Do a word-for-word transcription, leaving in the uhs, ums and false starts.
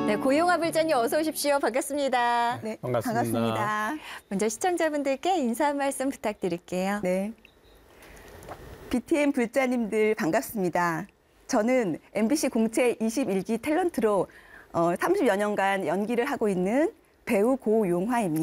네, 고용화 불자님 어서 오십시오. 반갑습니다. 네, 반갑습니다. 반갑습니다. 먼저 시청자분들께 인사 한 말씀 부탁드릴게요. 네, 비티엠 불자님들 반갑습니다. 저는 엠비씨 공채 이십일 기 탤런트로 어, 삼십여 년간 연기를 하고 있는 배우 고용화입니다.